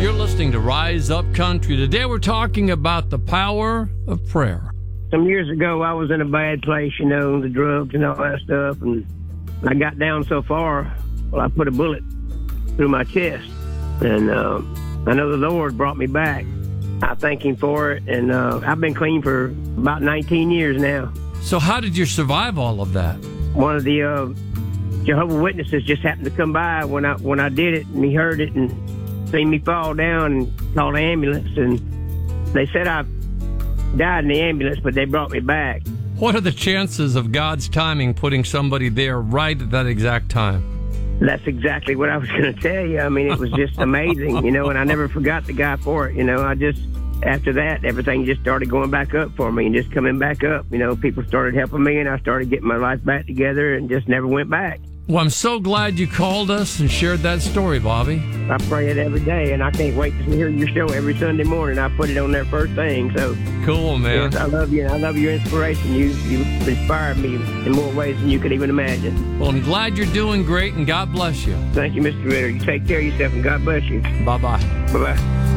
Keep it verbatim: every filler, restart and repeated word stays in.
You're listening to Rise Up Country. Today we're talking about the power of prayer. Some years ago, I was in a bad place, you know, the drugs and all that stuff, and I got down so far, well, I put a bullet through my chest, and uh, I know the Lord brought me back. I thank Him for it, and uh, I've been clean for about nineteen years now. So how did you survive all of that? One of the uh, Jehovah's Witnesses just happened to come by when I when I did it, and he heard it and seen me fall down and called an ambulance, and they said I died in the ambulance, but they brought me back. What are the chances of God's timing putting somebody there right at that exact time? That's exactly what I was going to tell you. I mean, it was just amazing, you know, and I never forgot the guy for it. You know, I just, after that, everything just started going back up for me and just coming back up. You know, people started helping me, and I started getting my life back together and just never went back. Well, I'm so glad you called us and shared that story, Bobby. I pray it every day, and I can't wait to hear your show every Sunday morning. I put it on there first thing, so... Cool, man. Yes, I love you. I love your inspiration. You, you've inspired me in more ways than you could even imagine. Well, I'm glad you're doing great, and God bless you. Thank you, Mister Ritter. You take care of yourself, and God bless you. Bye-bye. Bye-bye.